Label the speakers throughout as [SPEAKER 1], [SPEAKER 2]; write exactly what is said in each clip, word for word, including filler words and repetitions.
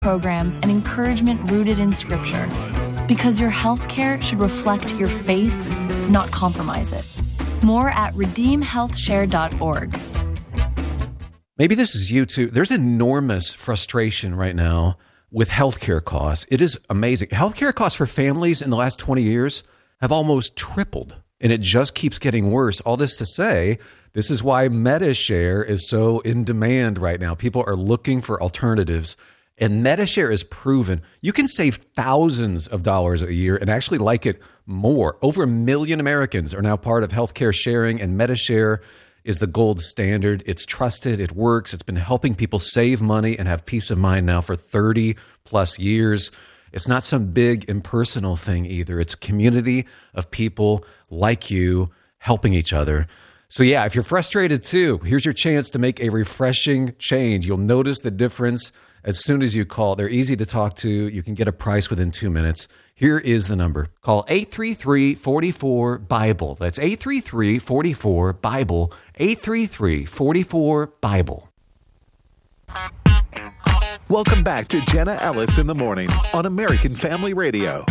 [SPEAKER 1] programs and encouragement rooted in Scripture. Because your health care should reflect your faith, not compromise it. More at redeem health share dot org.
[SPEAKER 2] Maybe this is you too. There's enormous frustration right now with healthcare costs. It is amazing. Healthcare costs for families in the last twenty years have almost tripled, and it just keeps getting worse. All this to say, this is why MediShare is so in demand right now. People are looking for alternatives, and MediShare is proven you can save thousands of dollars a year and actually like it more. Over a million Americans are now part of healthcare sharing, and MediShare is the gold standard. It's trusted. It works. It's been helping people save money and have peace of mind now for thirty plus years. It's not some big impersonal thing either. It's a community of people like you helping each other. So yeah, if you're frustrated too, here's your chance to make a refreshing change. You'll notice the difference as soon as you call. They're easy to talk to. You can get a price within two minutes. Here is the number. Call eight three three, four four, BIBLE. That's eight three three, four four, BIBLE. eight three three, four four, BIBLE.
[SPEAKER 3] Welcome back to Jenna Ellis in the Morning on American Family Radio.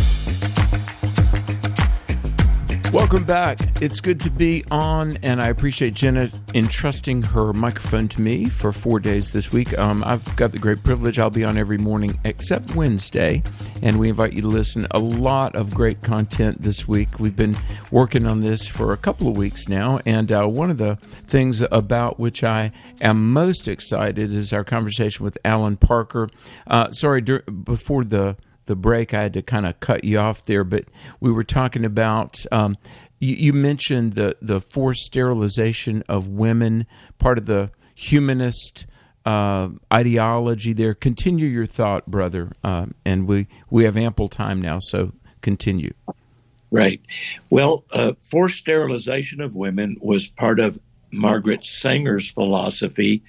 [SPEAKER 4] Welcome back. It's good to be on, and I appreciate Jenna entrusting her microphone to me for four days this week. Um, I've got the great privilege. I'll be on every morning except Wednesday, and we invite you to listen. A lot of great content this week. We've been working on this for a couple of weeks now, and uh, one of the things about which I am most excited is our conversation with Alan Parker. Uh, sorry, dur- before the the break, I had to kind of cut you off there, but we were talking about, um, you, you mentioned the, the forced sterilization of women, part of the humanist uh, ideology there. Continue your thought, brother, uh, and we, we have ample time now, so continue.
[SPEAKER 5] Right. Well, uh, forced sterilization of women was part of Margaret Sanger's philosophy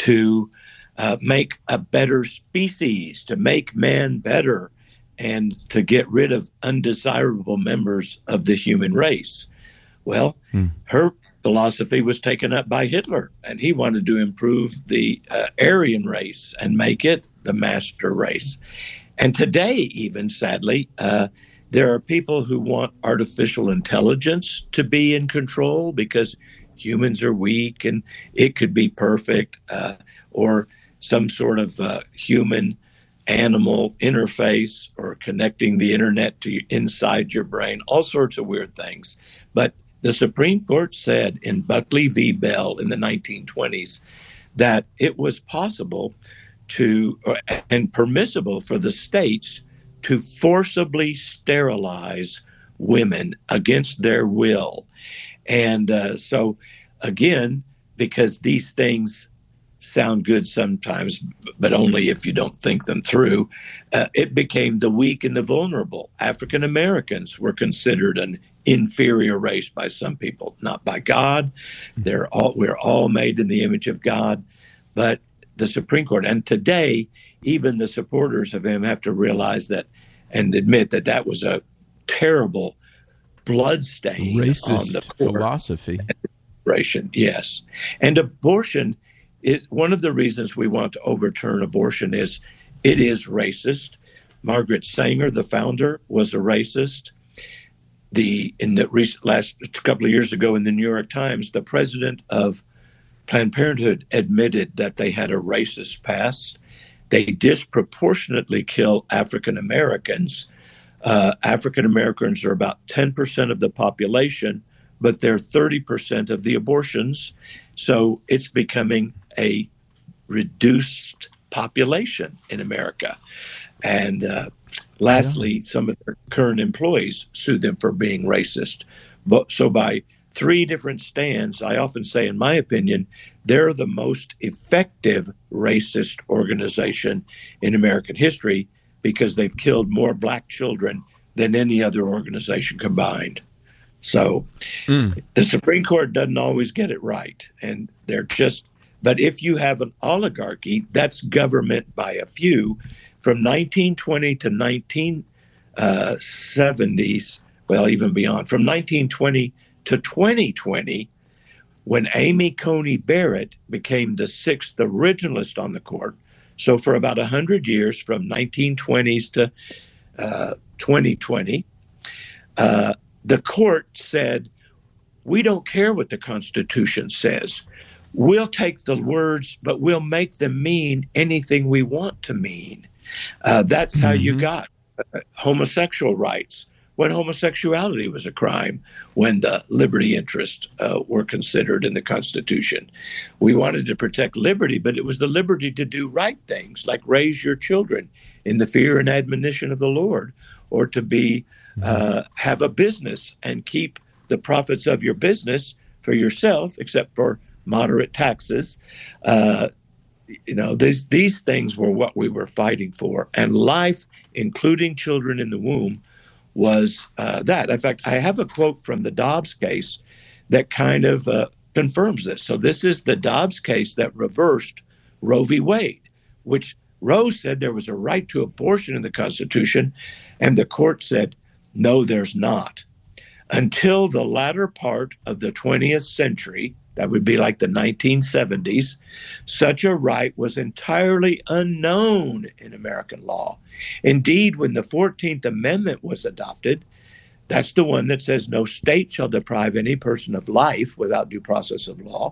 [SPEAKER 5] to uh, make a better species, to make man better, and to get rid of undesirable members of the human race. Well, hmm. her philosophy was taken up by Hitler, and he wanted to improve the uh, Aryan race and make it the master race. And today, even sadly, uh, there are people who want artificial intelligence to be in control because humans are weak and it could be perfect, uh, or some sort of uh, human animal interface, or connecting the internet to inside your brain, all sorts of weird things. But the Supreme Court said in Buckley v. Bell in the nineteen twenties that it was possible to, or, and permissible for the states to forcibly sterilize women against their will. And uh, so, again, because these things sound good sometimes, but only if you don't think them through, uh, it became the weak and the vulnerable. African Americans were considered an inferior race by some people, not by God. They're all, we're all made in the image of God. But the Supreme Court, and today, even the supporters of him have to realize that and admit that that was a terrible bloodstain
[SPEAKER 4] racist
[SPEAKER 5] on the court.
[SPEAKER 4] Philosophy.
[SPEAKER 5] Yes. And abortion, It, one of the reasons we want to overturn abortion is it is racist. Margaret Sanger, the founder, was a racist. The in the recent, last couple of years ago in the New York Times, the president of Planned Parenthood admitted that they had a racist past. They disproportionately kill African Americans. Uh, African Americans are about ten percent of the population, but they're thirty percent of the abortions. So it's becoming a reduced population in America. And uh, lastly, yeah. some of their current employees sued them for being racist. But so by three different stands, I often say, in my opinion, they're the most effective racist organization in American history because they've killed more black children than any other organization combined. So mm. the Supreme Court doesn't always get it right. And they're just, but if you have an oligarchy, that's government by a few. From nineteen twenty to nineteen seventies, well, even beyond, from nineteen twenty to twenty twenty, when Amy Coney Barrett became the sixth originalist on the court, So for about one hundred years, from nineteen twenties to uh, twenty twenty, uh, the court said, we don't care what the Constitution says. We'll take the words, but we'll make them mean anything we want to mean. Uh, that's how mm-hmm. you got uh, homosexual rights, when homosexuality was a crime, when the liberty interests uh, were considered in the Constitution. We wanted to protect liberty, but it was the liberty to do right things, like raise your children in the fear and admonition of the Lord, or to be uh, have a business and keep the profits of your business for yourself, except for moderate taxes. Uh, you know, these these things were what we were fighting for, and life, including children in the womb, was uh, that. In fact, I have a quote from the Dobbs case that kind of uh, confirms this. So this is the Dobbs case that reversed Roe v. Wade, which Roe said there was a right to abortion in the Constitution, and the court said, no, there's not. Until the latter part of the twentieth century, that would be like the nineteen seventies, such a right was entirely unknown in American law. Indeed, when the fourteenth Amendment was adopted, that's the one that says no state shall deprive any person of life without due process of law.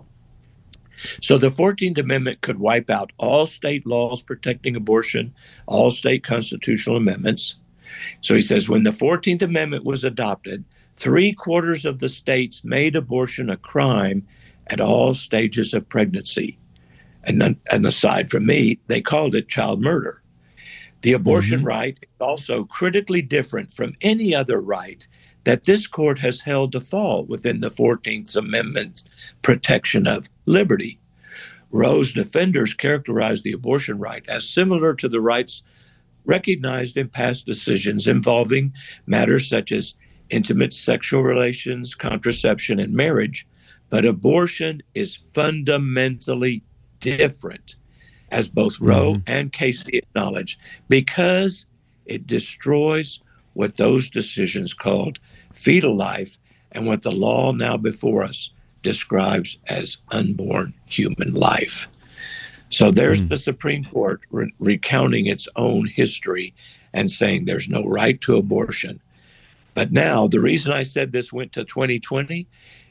[SPEAKER 5] So the fourteenth Amendment could wipe out all state laws protecting abortion, all state constitutional amendments. So he says when the fourteenth Amendment was adopted, three quarters of the states made abortion a crime at all stages of pregnancy. And, then, and aside from me, they called it child murder. The abortion mm-hmm. right is also critically different from any other right that this court has held to fall within the fourteenth Amendment's protection of liberty. Roe's defenders characterized the abortion right as similar to the rights recognized in past decisions involving matters such as intimate sexual relations, contraception, and marriage. But abortion is fundamentally different, as both Roe mm-hmm. and Casey acknowledge, because it destroys what those decisions called fetal life and what the law now before us describes as unborn human life. So there's mm. the Supreme Court re- recounting its own history and saying there's no right to abortion. But now, the reason I said this went to twenty twenty,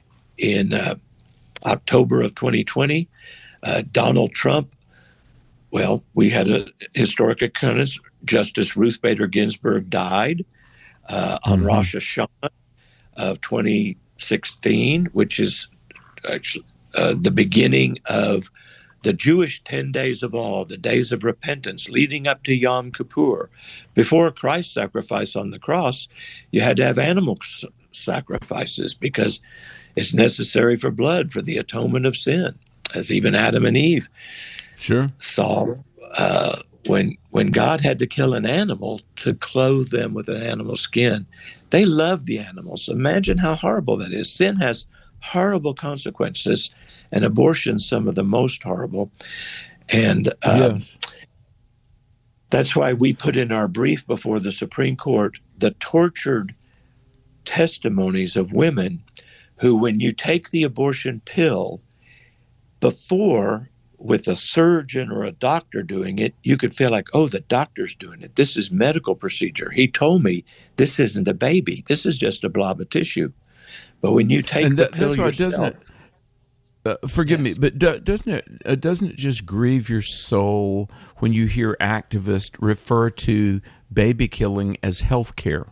[SPEAKER 5] in uh, October of twenty twenty, uh, Donald Trump, well, we had a historic occurrence. Justice Ruth Bader Ginsburg died uh, on mm-hmm. Rosh Hashanah of twenty sixteen, which is actually uh, the beginning of the Jewish ten days of awe, the days of repentance leading up to Yom Kippur. Before Christ's sacrifice on the cross, you had to have animal s- sacrifices because it's necessary for blood for the atonement of sin, as even Adam and Eve
[SPEAKER 4] sure
[SPEAKER 5] saw uh, when when God had to kill an animal to clothe them with an animal skin. They loved the animals. Imagine how horrible that is. Sin has horrible consequences, and abortion some of the most horrible. And um, yes. that's why we put in our brief before the Supreme Court the tortured testimonies of women who, when you take the abortion pill, before, with a surgeon or a doctor doing it, you could feel like, oh, the doctor's doing it. This is medical procedure. He told me this isn't a baby. This is just a blob of tissue. But when you take
[SPEAKER 4] and
[SPEAKER 5] the
[SPEAKER 4] that,
[SPEAKER 5] pill
[SPEAKER 4] that's why,
[SPEAKER 5] yourself,
[SPEAKER 4] doesn't it? Uh, forgive yes. me, but do, doesn't it? Uh, doesn't it just grieve your soul when you hear activists refer to baby killing as health care?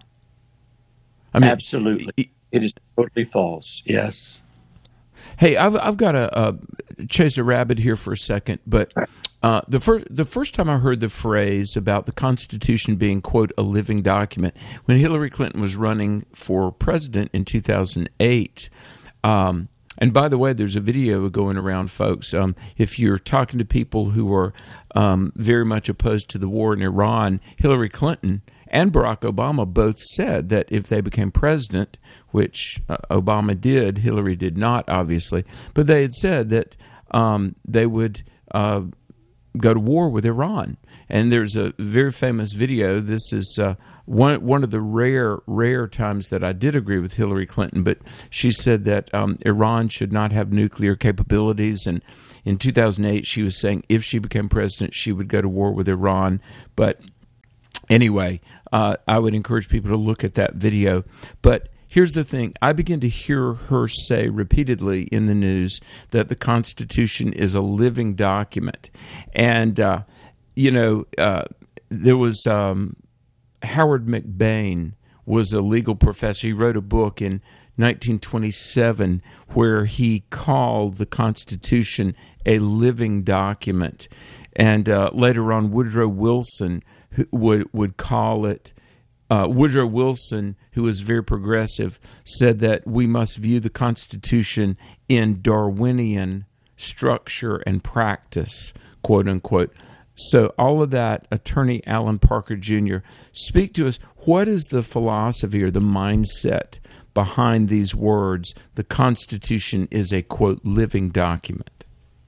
[SPEAKER 4] I mean,
[SPEAKER 5] absolutely, it, it is totally false. Yes.
[SPEAKER 4] Hey, I've I've got to uh, chase a rabbit here for a second, but uh, the first the first time I heard the phrase about the Constitution being, quote, a living document, when Hillary Clinton was running for president in two thousand eight. Um, and by the way, there's a video going around, folks. Um, if you're talking to people who are um, very much opposed to the war in Iran, Hillary Clinton and Barack Obama both said that if they became president, which uh, Obama did, Hillary did not, obviously, but they had said that um, they would uh, go to war with Iran. And there's a very famous video. This is uh, one one of the rare, rare times that I did agree with Hillary Clinton, but she said that um, Iran should not have nuclear capabilities, and in two thousand eight, she was saying if she became president, she would go to war with Iran. But anyway, uh, I would encourage people to look at that video. But here's the thing. I begin to hear her say repeatedly in the news that the Constitution is a living document. And, uh, you know, uh, there was um, Howard McBain was a legal professor. He wrote a book in nineteen twenty-seven where he called the Constitution a living document. And uh, later on, Woodrow Wilson would, would call it Uh, Woodrow Wilson, who was very progressive, said that we must view the Constitution in Darwinian structure and practice, quote unquote. So all of that, Attorney Alan Parker Junior, speak to us. What is the philosophy or the mindset behind these words? The Constitution is a, quote, living document.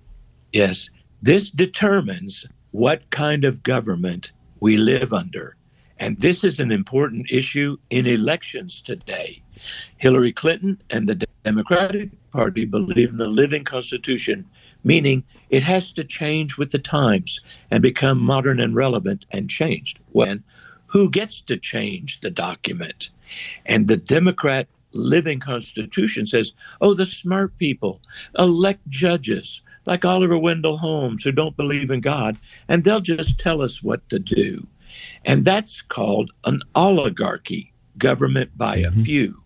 [SPEAKER 5] Yes, this determines what kind of government we live under. And this is an important issue in elections today. Hillary Clinton and the Democratic Party believe in the living Constitution, meaning it has to change with the times and become modern and relevant and changed. When who gets to change the document? And the Democrat living Constitution says, oh, the smart people elect judges like Oliver Wendell Holmes who don't believe in God, and they'll just tell us what to do. And that's called an oligarchy, government by a few.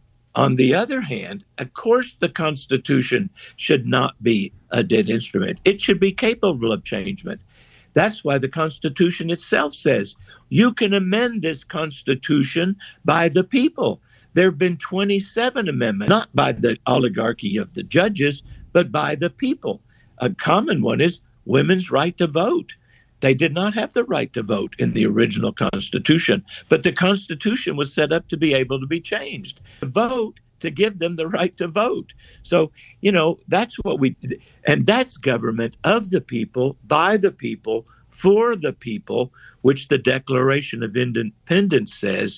[SPEAKER 5] On the other hand, of course, the Constitution should not be a dead instrument. It should be capable of changement. That's why the Constitution itself says you can amend this Constitution by the people. There have been twenty-seven amendments, not by the oligarchy of the judges, but by the people. A common one is women's right to vote. They did not have the right to vote in the original Constitution, but the Constitution was set up to be able to be changed. To vote, to give them the right to vote. So, you know, that's what we, and that's government of the people, by the people, for the people, which the Declaration of Independence says.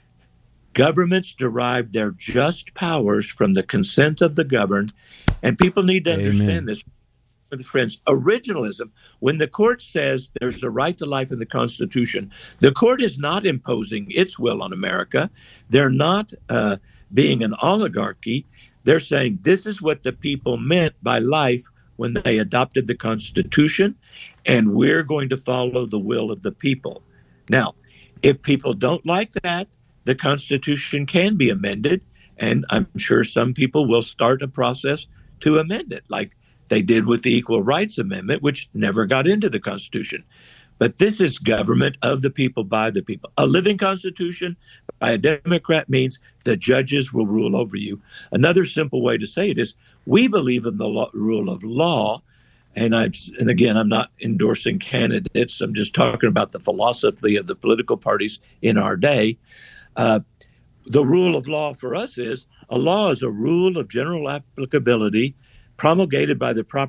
[SPEAKER 5] Governments derive their just powers from the consent of the governed, and people need to understand Amen. This. With friends, originalism, when the court says there's a right to life in the Constitution, the court is not imposing its will on America. They're not uh, being an oligarchy. They're saying this is what the people meant by life when they adopted the Constitution, and we're going to follow the will of the people. Now, if people don't like that, the Constitution can be amended, and I'm sure some people will start a process to amend it, like they did with the Equal Rights Amendment, which never got into the Constitution. But this is government of the people, by the people. A living Constitution by a Democrat means the judges will rule over you. Another simple way to say it is we believe in the law, rule of law. And I, and again, I'm not endorsing candidates. I'm just talking about the philosophy of the political parties in our day. Uh, the rule of law for us is a law is a rule of general applicability promulgated by the proper